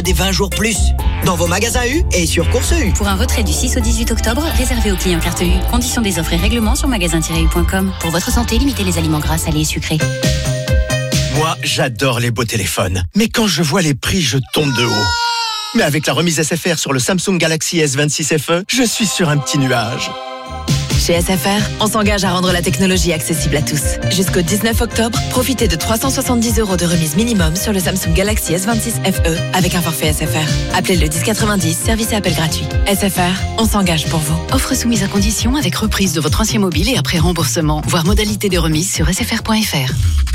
Des 20 jours plus, dans vos magasins U et sur Course U. Pour un retrait du 6 au 18 octobre, réservé aux clients carte U. Conditions des offres et règlements sur magasin-u.com. Pour votre santé, limitez les aliments gras, salés et sucrés. Moi, j'adore les beaux téléphones. Mais quand je vois les prix, je tombe de haut. Mais avec la remise SFR sur le Samsung Galaxy S26 FE, je suis sur un petit nuage. Chez SFR, on s'engage à rendre la technologie accessible à tous. Jusqu'au 19 octobre, profitez de 370 € de remise minimum sur le Samsung Galaxy S26 FE avec un forfait SFR. Appelez le 1090, service et appel gratuit. SFR, on s'engage pour vous. Offre soumise à condition avec reprise de votre ancien mobile et après remboursement. Voir modalité de remise sur sfr.fr.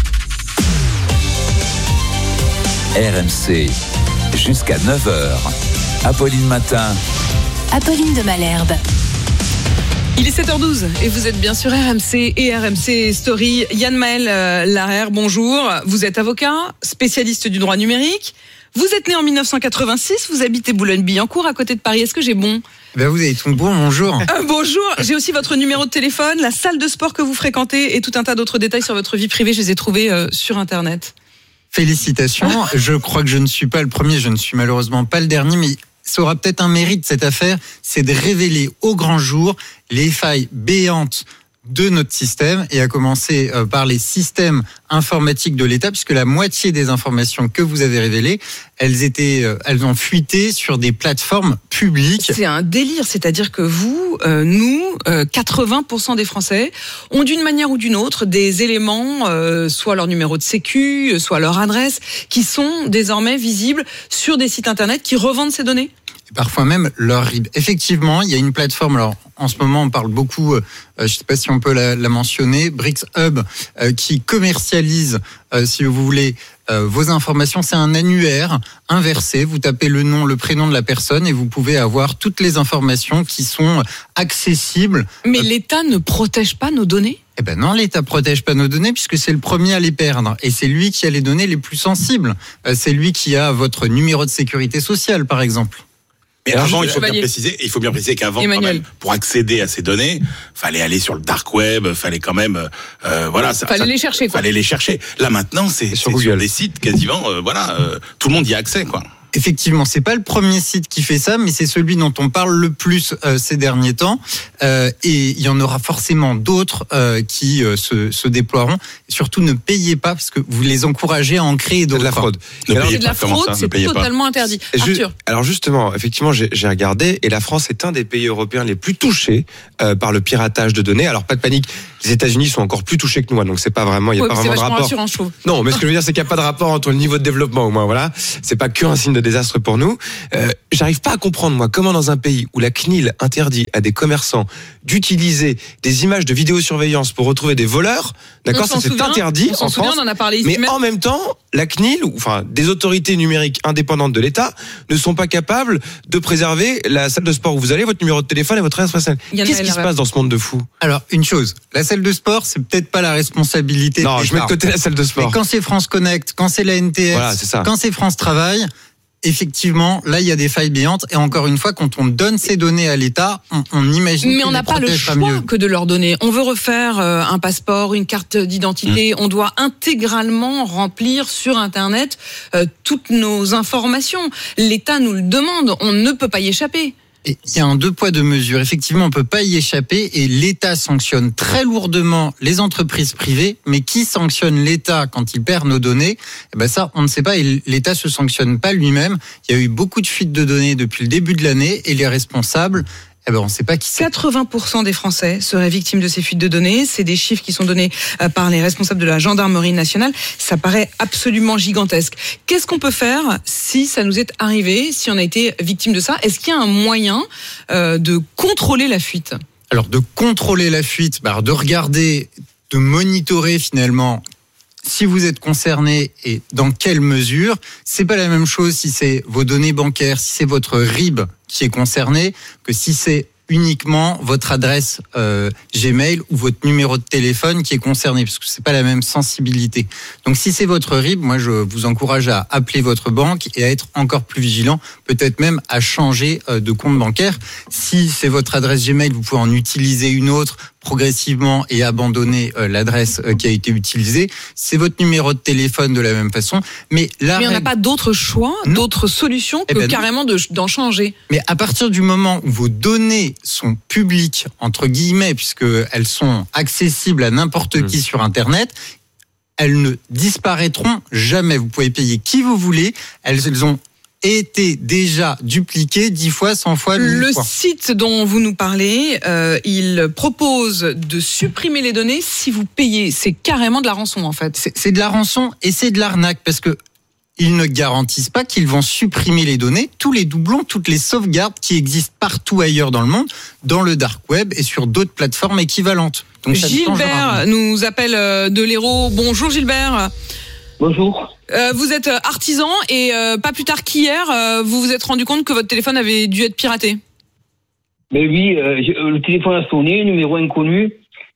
RMC, jusqu'à 9h. Apolline Matin. Apolline de Malherbe. Il est 7h12 et vous êtes bien sur RMC et RMC Story. Yann Maël Larère, bonjour. Vous êtes avocat, spécialiste du droit numérique. Vous êtes né en 1986, vous habitez Boulogne-Billancourt à côté de Paris. Est-ce que j'ai bon ? Ben vous avez tout bon, bonjour. Bonjour, j'ai aussi votre numéro de téléphone, la salle de sport que vous fréquentez et tout un tas d'autres détails sur votre vie privée. Je les ai trouvés sur Internet. Félicitations. Je crois que je ne suis pas le premier, je ne suis malheureusement pas le dernier, mais ça aura peut-être un mérite, cette affaire, c'est de révéler au grand jour les failles béantes de notre système, et à commencer par les systèmes informatiques de l'État, puisque la moitié des informations que vous avez révélées, elles ont fuité sur des plateformes publiques. C'est un délire, c'est-à-dire que vous, nous, 80% des Français ont d'une manière ou d'une autre des éléments, soit leur numéro de sécu, soit leur adresse, qui sont désormais visibles sur des sites internet qui revendent ces données. Et parfois même leur RIB. Effectivement, il y a une plateforme, alors en ce moment on parle beaucoup, je ne sais pas si on peut la mentionner, BricsHub, qui commercialise, si vous voulez, vos informations. C'est un annuaire inversé, vous tapez le nom, le prénom de la personne et vous pouvez avoir toutes les informations qui sont accessibles. Mais l'État ne protège pas nos données ? Eh ben non, l'État protège pas nos données puisque c'est le premier à les perdre. Et c'est lui qui a les données les plus sensibles. C'est lui qui a votre numéro de sécurité sociale, par exemple. Mais avant, il faut bien préciser qu'avant, quand même, pour accéder à ces données, fallait aller sur le dark web, fallait quand même, les chercher, quoi. Fallait les chercher. Là, maintenant, c'est sur des sites quasiment, tout le monde y a accès, quoi. Effectivement, c'est pas le premier site qui fait ça, mais c'est celui dont on parle le plus ces derniers temps. Et il y en aura forcément d'autres qui se déploieront. Et surtout, ne payez pas, parce que vous les encouragez à en créer d'autres. De la fraude. C'est de la fraude, c'est totalement interdit. Arthur. Alors justement, effectivement, j'ai regardé, et la France est un des pays européens les plus touchés par le piratage de données. Alors pas de panique, les États-Unis sont encore plus touchés que nous, donc c'est pas vraiment, il y a pas vraiment de rapport. Rassurant, je trouve. Non, mais ce que je veux dire, c'est qu'il n'y a pas de rapport entre le niveau de développement, au moins, voilà. C'est pas qu'un signe de désastre pour nous. J'arrive pas à comprendre, moi, comment dans un pays où la CNIL interdit à des commerçants d'utiliser des images de vidéosurveillance pour retrouver des voleurs, d'accord, ça c'est interdit en France. On en a parlé ici, mais en même temps, la CNIL, enfin des autorités numériques indépendantes de l'État, ne sont pas capables de préserver la salle de sport où vous allez, votre numéro de téléphone et votre adresse personnelle. Qu'est-ce qui se passe dans ce monde de fou ? Alors, une chose, la salle de sport, c'est peut-être pas la responsabilité. Non, je mets de côté la salle de sport. Mais quand c'est France Connect, quand c'est la NTS, voilà, c'est ça. Quand c'est France Travail, effectivement, là, il y a des failles béantes. Et encore une fois, quand on donne ces données à l'État, on imagine mais on n'a pas le choix que de leur donner. On veut refaire un passeport, une carte d'identité. On doit intégralement remplir sur Internet toutes nos informations. L'État nous le demande. On ne peut pas y échapper. Et il y a un 2 poids 2 mesures. Effectivement, on peut pas y échapper et l'État sanctionne très lourdement les entreprises privées. Mais qui sanctionne l'État quand il perd nos données ? Eh ben ça, on ne sait pas et l'État se sanctionne pas lui-même. Il y a eu beaucoup de fuites de données depuis le début de l'année et les responsables, eh ben on ne sait pas qui c'est. 80% des Français seraient victimes de ces fuites de données. C'est des chiffres qui sont donnés par les responsables de la gendarmerie nationale. Ça paraît absolument gigantesque. Qu'est-ce qu'on peut faire si ça nous est arrivé, si on a été victime de ça ? Est-ce qu'il y a un moyen de contrôler la fuite ? Alors, de contrôler la fuite, de regarder, de monitorer finalement si vous êtes concerné et dans quelle mesure. C'est pas la même chose si c'est vos données bancaires, si c'est votre RIB qui est concerné, que si c'est uniquement votre adresse Gmail ou votre numéro de téléphone qui est concerné, parce que c'est pas la même sensibilité. Donc si c'est votre RIB, moi je vous encourage à appeler votre banque et à être encore plus vigilant, peut-être même à changer de compte bancaire. Si c'est votre adresse Gmail, vous pouvez en utiliser une autre. progressivement et abandonner l'adresse qui a été utilisée. C'est votre numéro de téléphone de la même façon. Mais on n'a pas d'autre choix, d'autres solutions que carrément d'en changer. Mais à partir du moment où vos données sont publiques, entre guillemets, puisqu'elles sont accessibles à n'importe qui sur Internet, elles ne disparaîtront jamais. Vous pouvez payer qui vous voulez. Elles ont été déjà dupliquées 10 fois, 100 fois, 1000 fois. Le site dont vous nous parlez, il propose de supprimer les données si vous payez. C'est carrément de la rançon, en fait. C'est de la rançon et c'est de l'arnaque, parce que ils ne garantissent pas qu'ils vont supprimer les données, tous les doublons, toutes les sauvegardes qui existent partout ailleurs dans le monde, dans le dark web et sur d'autres plateformes équivalentes. Donc, Gilbert nous appelle de l'Hérault. Bonjour Gilbert. Bonjour. Vous êtes artisan et pas plus tard qu'hier, vous vous êtes rendu compte que votre téléphone avait dû être piraté. Mais oui, le téléphone a sonné, numéro inconnu.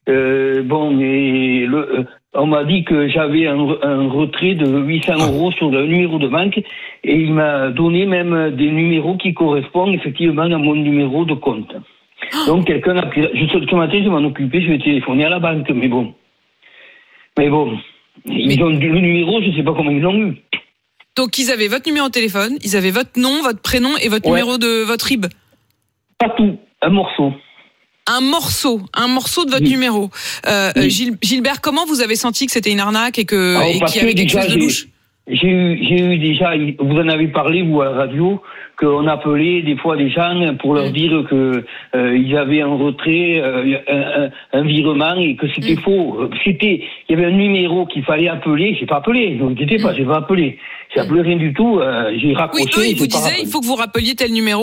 On m'a dit que j'avais un retrait de 800 € sur le numéro de banque et il m'a donné même des numéros qui correspondent effectivement à mon numéro de compte. Donc quelqu'un a pris... Ce matin, je m'en occupais, je vais téléphoner à la banque, mais bon. Ils ont le numéro, je ne sais pas comment ils l'ont eu. Donc ils avaient votre numéro de téléphone, ils avaient votre nom, votre prénom et votre numéro de votre RIB. Pas tout, un morceau. Un morceau de votre numéro. Gilbert, comment vous avez senti que c'était une arnaque et qu'il y avait quelque chose de louche ? J'ai eu déjà, vous en avez parlé, vous, à la radio, qu'on appelait des fois des gens pour leur dire que ils avaient un retrait, un virement et que c'était faux. Il y avait un numéro qu'il fallait appeler, j'ai pas appelé, ne vous inquiétez pas, j'ai pas appelé. J'ai appelé rien du tout, j'ai raccroché. Oui, eux, ils vous disaient, il faut que vous rappeliez tel numéro.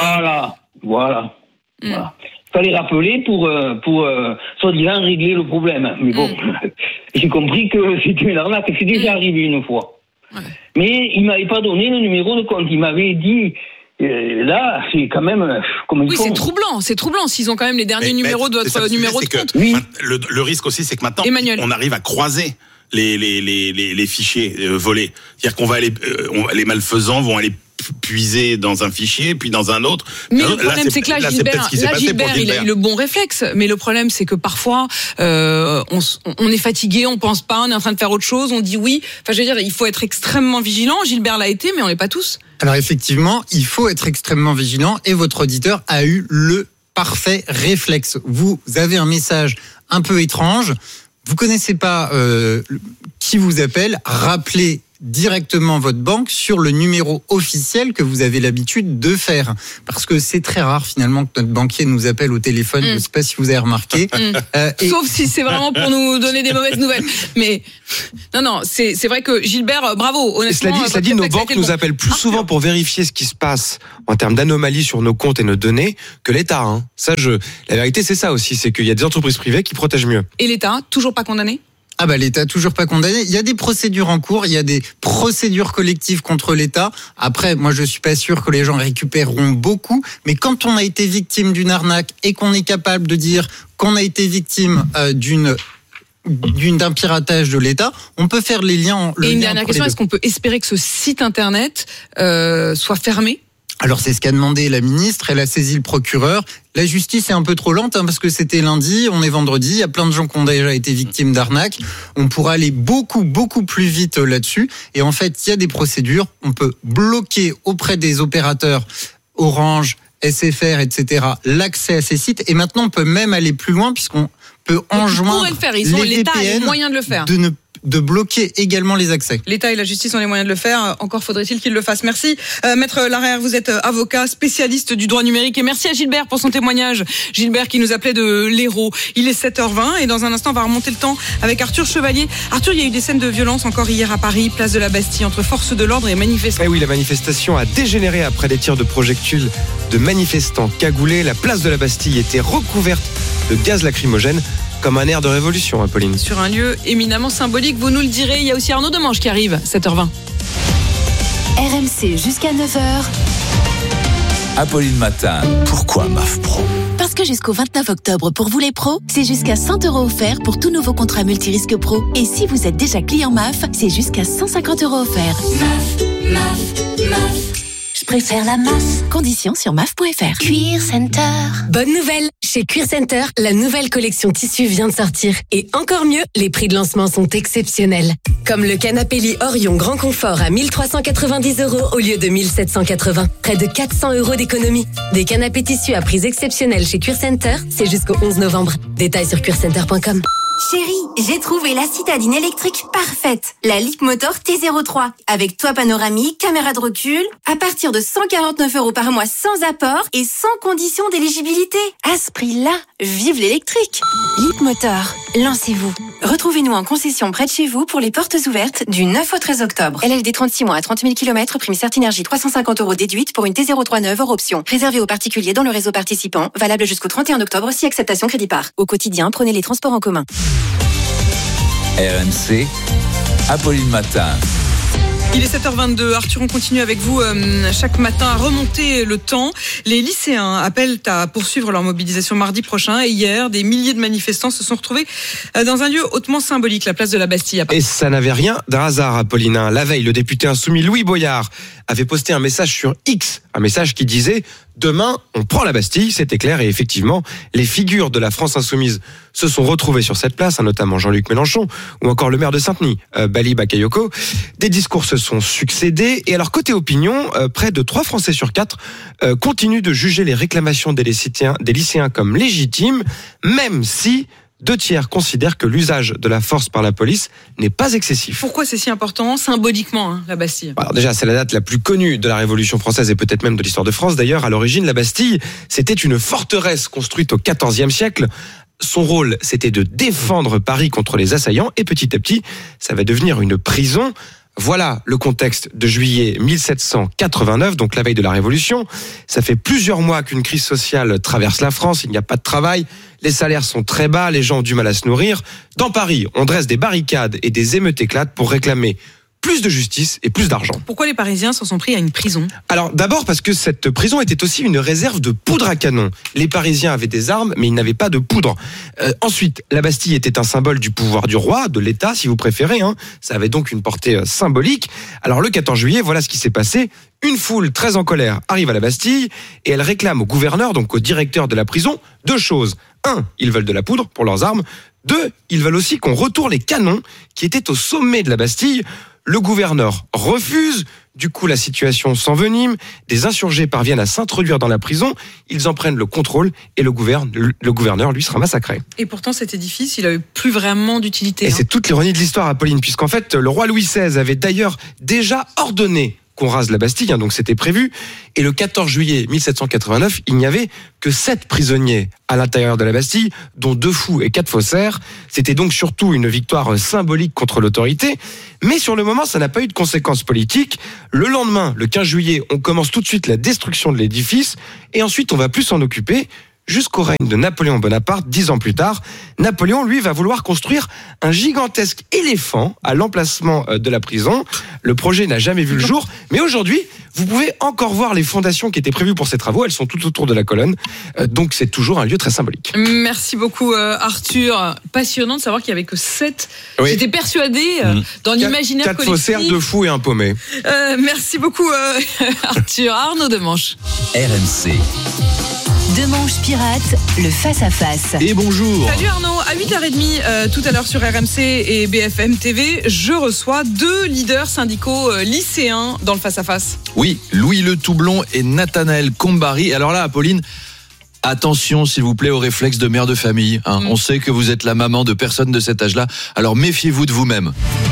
Voilà. Fallait rappeler pour soi-disant régler le problème. Mais bon, j'ai compris que c'était une arnaque, c'est déjà arrivé une fois. Ouais. Mais il m'avait pas donné le numéro de compte. Il m'avait dit, là, c'est quand même comme ils font. C'est troublant s'ils ont quand même les derniers numéros de votre numéro de compte. Oui. Le risque aussi, c'est que maintenant, on arrive à croiser les fichiers volés. C'est-à-dire qu'on va aller, les malfaisants vont aller puiser dans un fichier, puis dans un autre. Mais le problème, c'est que là, Gilbert, il a eu le bon réflexe. Mais le problème, c'est que parfois, on est fatigué, on pense pas, on est en train de faire autre chose, on dit oui. Enfin, je veux dire, il faut être extrêmement vigilant. Gilbert l'a été, mais on n'est pas tous. Alors effectivement, il faut être extrêmement vigilant et votre auditeur a eu le parfait réflexe. Vous avez un message un peu étrange, vous connaissez pas qui vous appelle, rappelez directement votre banque sur le numéro officiel que vous avez l'habitude de faire. Parce que c'est très rare finalement que notre banquier nous appelle au téléphone, je ne sais pas si vous avez remarqué. Sauf si c'est vraiment pour nous donner des mauvaises nouvelles. Mais non, c'est vrai que Gilbert, bravo, honnêtement. Cela dit, nos banques nous appellent plus souvent pour vérifier ce qui se passe en termes d'anomalies sur nos comptes et nos données que l'État. La vérité, c'est ça aussi, c'est qu'il y a des entreprises privées qui protègent mieux. Et l'État, toujours pas condamné ? L'État toujours pas condamné. Il y a des procédures en cours, il y a des procédures collectives contre l'État. Après, moi je suis pas sûr que les gens récupéreront beaucoup, mais quand on a été victime d'une arnaque et qu'on est capable de dire qu'on a été victime d'un piratage de l'État, on peut faire les liens. Et une dernière question, est-ce qu'on peut espérer que ce site internet soit fermé ? Alors c'est ce qu'a demandé la ministre, elle a saisi le procureur. La justice est un peu trop lente parce que c'était lundi, on est vendredi, il y a plein de gens qui ont déjà été victimes d'arnaques. On pourra aller beaucoup plus vite là-dessus. Et en fait, il y a des procédures, on peut bloquer auprès des opérateurs Orange, SFR, etc. l'accès à ces sites. Et maintenant, on peut même aller plus loin puisqu'on peut enjoindre l'État a les moyens de le faire. De bloquer également les accès. L'État et la justice ont les moyens de le faire. Encore faudrait-il qu'ils le fassent. Merci. Maître Larère, vous êtes avocat, spécialiste du droit numérique. Et merci à Gilbert pour son témoignage. Gilbert qui nous appelait de l'Hérault. Il est 7h20 et dans un instant, on va remonter le temps avec Arthur Chevalier. Arthur, il y a eu des scènes de violence encore hier à Paris, place de la Bastille, entre forces de l'ordre et manifestants. Oui, la manifestation a dégénéré après des tirs de projectiles de manifestants cagoulés. La place de la Bastille était recouverte de gaz lacrymogène. Comme un air de révolution, Apolline. Sur un lieu éminemment symbolique, vous nous le direz. Il y a aussi Arnaud Demange qui arrive, 7h20. RMC jusqu'à 9h. Apolline Matin. Pourquoi MAF Pro ? Parce que jusqu'au 29 octobre, pour vous les pros, c'est jusqu'à 100 € offerts pour tout nouveau contrat multirisque pro. Et si vous êtes déjà client MAF, c'est jusqu'à 150 € offerts. MAF. Je préfère la MAF. Conditions sur MAF.fr. Cuir Center. Bonne nouvelle, Chez Cuir Center, la nouvelle collection tissu vient de sortir. Et encore mieux, les prix de lancement sont exceptionnels. Comme le canapé lit Orion Grand Confort à 1390 € au lieu de 1780. Près de 400 € d'économie. Des canapés tissus à prix exceptionnels chez Cuir Center, c'est jusqu'au 11 novembre. Détails sur cuircenter.com. Chérie, j'ai trouvé la citadine électrique parfaite. La Leapmotor T03. Avec toit panoramique, caméra de recul. À partir de 149 € par mois sans apport et sans condition d'éligibilité. À ce prix-là, vive l'électrique. Leapmotor, lancez-vous. Retrouvez-nous en concession près de chez vous pour les portes ouvertes du 9 au 13 octobre. LLD 36 mois à 30 000 km, prime Certinergie 350 € déduite pour une T03 neuve hors option. Réservé aux particuliers dans le réseau participant. Valable jusqu'au 31 octobre si acceptation crédit par. Au quotidien, prenez les transports en commun. RMC, Apolline Matin. Il est 7h22. Arthur, on continue avec vous chaque matin à remonter le temps. Les lycéens appellent à poursuivre leur mobilisation mardi prochain. Et hier, des milliers de manifestants se sont retrouvés dans un lieu hautement symbolique, la place de la Bastille. Et ça n'avait rien d'un hasard, Apolline. La veille, le député insoumis Louis Boyard avait posté un message sur X, un message qui disait « Demain, on prend la Bastille », c'était clair. Et effectivement, les figures de la France insoumise se sont retrouvées sur cette place, notamment Jean-Luc Mélenchon ou encore le maire de Saint-Denis, Bali Bakayoko. Des discours se sont succédés. Et alors, côté opinion, près de 3 Français sur 4 continuent de juger les réclamations des lycéens comme légitimes, même si 2 tiers considèrent que l'usage de la force par la police n'est pas excessif. Pourquoi c'est si important symboliquement, la Bastille ? Alors déjà, c'est la date la plus connue de la Révolution française et peut-être même de l'histoire de France. D'ailleurs, à l'origine, la Bastille, c'était une forteresse construite au XIVe siècle. Son rôle, c'était de défendre Paris contre les assaillants et petit à petit, ça va devenir une prison. Voilà le contexte de juillet 1789, donc la veille de la Révolution. Ça fait plusieurs mois qu'une crise sociale traverse la France, il n'y a pas de travail, les salaires sont très bas, les gens ont du mal à se nourrir. Dans Paris, on dresse des barricades et des émeutes éclatent pour réclamer plus de justice et plus d'argent. Pourquoi les Parisiens s'en sont pris à une prison ? Alors d'abord parce que cette prison était aussi une réserve de poudre à canon. Les Parisiens avaient des armes, mais ils n'avaient pas de poudre. Ensuite, la Bastille était un symbole du pouvoir du roi, de l'État, si vous préférez. Ça avait donc une portée symbolique. Alors le 14 juillet, voilà ce qui s'est passé. Une foule très en colère arrive à la Bastille et elle réclame au gouverneur, donc au directeur de la prison, 2 choses. 1, ils veulent de la poudre pour leurs armes. 2, ils veulent aussi qu'on retourne les canons qui étaient au sommet de la Bastille. Le gouverneur refuse, du coup la situation s'envenime, des insurgés parviennent à s'introduire dans la prison, ils en prennent le contrôle et le gouverneur, lui, sera massacré. Et pourtant cet édifice, il n'avait plus vraiment d'utilité. Et c'est toute l'ironie de l'histoire, Apolline, puisqu'en fait, le roi Louis XVI avait d'ailleurs déjà ordonné qu'on rase la Bastille, donc c'était prévu. Et le 14 juillet 1789, il n'y avait que 7 prisonniers à l'intérieur de la Bastille, dont 2 fous et 4 faussaires. C'était donc surtout une victoire symbolique contre l'autorité. Mais sur le moment, ça n'a pas eu de conséquences politiques. Le lendemain, le 15 juillet, on commence tout de suite la destruction de l'édifice. Et ensuite, on va plus s'en occuper. Jusqu'au règne de Napoléon Bonaparte, 10 ans plus tard, Napoléon, lui, va vouloir construire un gigantesque éléphant à l'emplacement de la prison. Le projet n'a jamais vu le jour, mais aujourd'hui, vous pouvez encore voir les fondations qui étaient prévues pour ces travaux. Elles sont tout autour de la colonne, donc c'est toujours un lieu très symbolique. Merci beaucoup Arthur. Passionnant de savoir qu'il n'y avait que 7. Oui. J'étais persuadée dans l'imaginaire collectif. 4 faussaires, 2 fous et un paumé. Merci beaucoup Arthur. Arnaud Demanche. RMC. Demanche Pirate, le face-à-face. Et bonjour. Salut Arnaud, à 8h30 tout à l'heure sur RMC et BFM TV, je reçois 2 leaders syndicaux lycéens dans le face-à-face. Oui, Louis Le Toublon et Nathanaël Combari. Alors là, Apolline, attention s'il vous plaît aux réflexes de mère de famille. On sait que vous êtes la maman de personnes de cet âge-là, alors méfiez-vous de vous-même.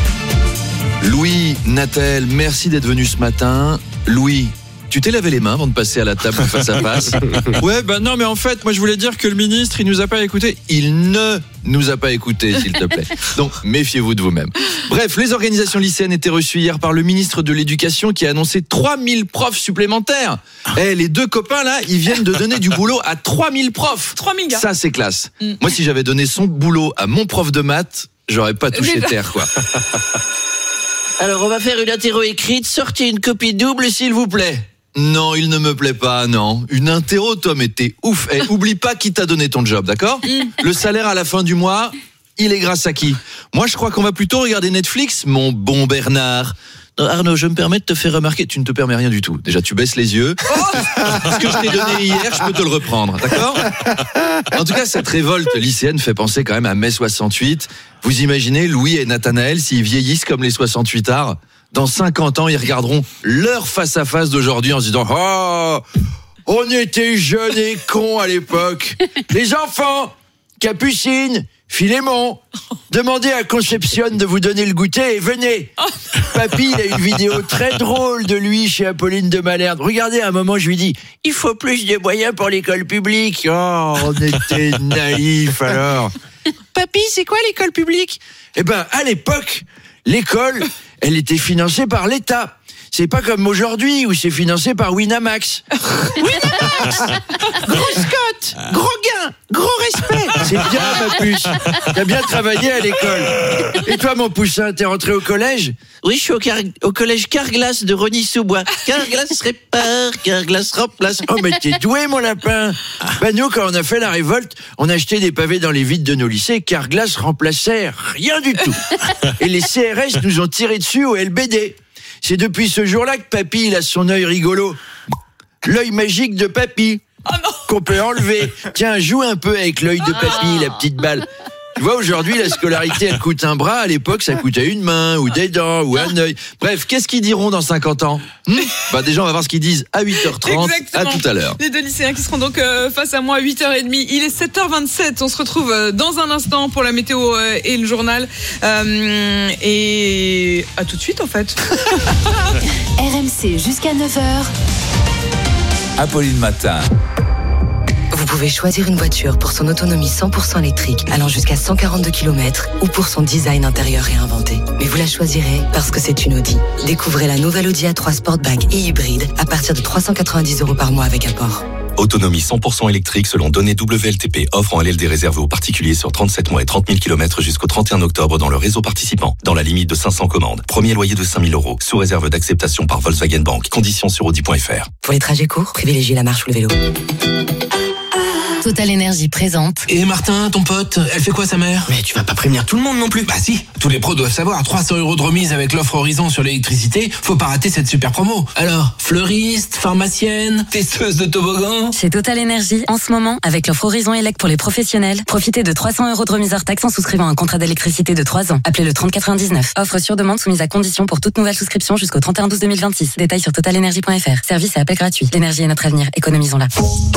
Louis, Nathaël, merci d'être venus ce matin. Louis, tu t'es lavé les mains avant de passer à la table face à face. Ouais, non, mais en fait, moi je voulais dire que le ministre, il nous a pas écoutés. Il ne nous a pas écoutés, s'il te plaît. Donc, méfiez-vous de vous-même. Bref, les organisations lycéennes étaient reçues hier par le ministre de l'Éducation qui a annoncé 3000 profs supplémentaires. Les 2 copains là, ils viennent de donner du boulot à 3000 profs. 3000 gars. Ça, c'est classe. Moi, si j'avais donné son boulot à mon prof de maths, j'aurais pas touché terre, quoi. Alors, on va faire une interro écrite. Sortez une copie double, s'il vous plaît. Non, il ne me plaît pas, non. Une interro, toi, mais t'es ouf. Oublie pas qui t'a donné ton job, d'accord ? Le salaire à la fin du mois, il est grâce à qui ? Moi, je crois qu'on va plutôt regarder Netflix, mon bon Bernard. Non, Arnaud, je me permets de te faire remarquer. Tu ne te permets rien du tout. Déjà, tu baisses les yeux. Ce que je t'ai donné hier, je peux te le reprendre, d'accord ? En tout cas, cette révolte lycéenne fait penser quand même à mai 68. Vous imaginez Louis et Nathanaël s'ils vieillissent comme les 68ards ? Dans 50 ans, ils regarderont leur face-à-face d'aujourd'hui en se disant « Oh, on était jeunes et cons à l'époque. Les enfants, Capucine, Philémon, demandez à Concepcion de vous donner le goûter et venez. Papy, il a une vidéo très drôle de lui chez Apolline de Malherbe. Regardez, à un moment, je lui dis, il faut plus de moyens pour l'école publique. Oh, on était naïfs alors. Papy, c'est quoi l'école publique ? Eh ben, à l'époque, l'école, elle était financée par l'État. C'est pas comme aujourd'hui où c'est financé par Winamax. Winamax, grosse cote, gros gain, gros respect. C'est bien, ma puce. T'as bien travaillé à l'école. Et toi, mon poussin, t'es rentré au collège ? Oui, je suis au collège Carglass de Rony-sous-Bois. Carglass répare, Carglass remplace. Oh, mais t'es doué, mon lapin. Bah, nous, quand on a fait la révolte, on a acheté des pavés dans les vides de nos lycées. Carglass remplaçait rien du tout. Et les CRS nous ont tiré dessus au LBD. C'est depuis ce jour-là que Papy, il a son œil rigolo. L'œil magique de Papy. Qu'on peut enlever. Tiens, joue un peu avec l'œil de Papy, la petite balle. Tu vois, aujourd'hui, la scolarité, elle coûte un bras. À l'époque, ça coûtait une main, ou des dents, ou un œil. Bref, qu'est-ce qu'ils diront dans 50 ans ? Bah, déjà, on va voir ce qu'ils disent à 8h30. Exactement. À tout à l'heure. Les deux lycéens qui seront donc face à moi à 8h30. Il est 7h27. On se retrouve dans un instant pour la météo et le journal. Et à tout de suite, en fait. RMC jusqu'à 9h. Apolline Matin. Vous pouvez choisir une voiture pour son autonomie 100% électrique allant jusqu'à 142 km ou pour son design intérieur réinventé. Mais vous la choisirez parce que c'est une Audi. Découvrez la nouvelle Audi A3 Sportback et hybride à partir de 390 € par mois avec apport. Autonomie 100% électrique selon données WLTP. Offre en LLD réservé aux particuliers sur 37 mois et 30 000 km jusqu'au 31 octobre dans le réseau participant. Dans la limite de 500 commandes. Premier loyer de 5 000 €. Sous réserve d'acceptation par Volkswagen Bank. Conditions sur Audi.fr. Pour les trajets courts, privilégiez la marche ou le vélo. Total Énergie présente. Et Martin, ton pote, elle fait quoi sa mère ? Mais tu vas pas prévenir tout le monde non plus. Bah si, tous les pros doivent savoir. 300 € de remise avec l'offre Horizon sur l'électricité. Faut pas rater cette super promo. Alors, fleuriste, pharmacienne, testeuse de toboggan. Chez Total Énergie, en ce moment, avec l'offre Horizon Elec pour les professionnels, profitez de 300 € de remise hors taxe en souscrivant un contrat d'électricité de 3 ans. Appelez le 3099. Offre sur demande soumise à condition pour toute nouvelle souscription jusqu'au 31/12/2026. Détails sur totalenergie.fr. Service et appel gratuit. L'énergie est notre avenir. Économisons-la.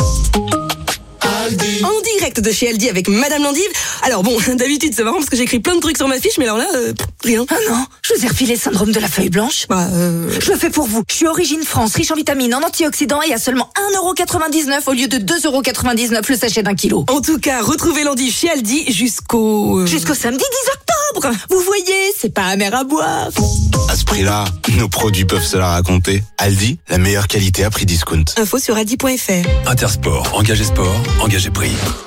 En direct de chez Aldi avec Madame Landive. Alors bon, d'habitude c'est marrant parce que j'écris plein de trucs sur ma fiche, mais alors là, rien. Ah non, je vous ai refilé le syndrome de la feuille blanche. Je le fais pour vous. Je suis Origine France, riche en vitamines, en antioxydants et à seulement 1,99 € au lieu de 2,99 € le sachet d'1 kilo. En tout cas, retrouvez Landive chez Aldi jusqu'au samedi 10 octobre. Vous voyez, c'est pas amer à boire. À ce prix-là, nos produits peuvent se la raconter. Aldi, la meilleure qualité à prix discount. Info sur aldi.fr. Intersport, engagé sport, engagé prix.